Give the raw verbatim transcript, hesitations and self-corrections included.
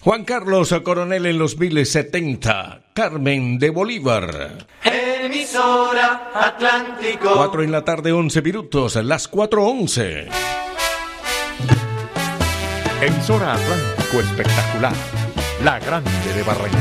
Juan Carlos Coronel en los mil setenta, Carmen de Bolívar. Emisora Atlántico. Cuatro en la tarde, once minutos, las cuatro once. Emisora Atlántico Espectacular, la grande de Barranquilla.